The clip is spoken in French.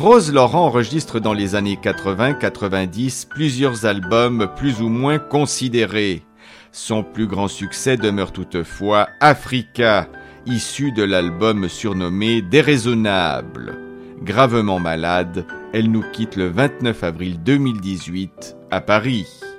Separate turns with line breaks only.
Rose Laurent enregistre dans les années 80-90 plusieurs albums plus ou moins considérés. Son plus grand succès demeure toutefois Africa, issu de l'album surnommé Déraisonnable. Gravement malade, elle nous quitte le 29 avril 2018 à Paris.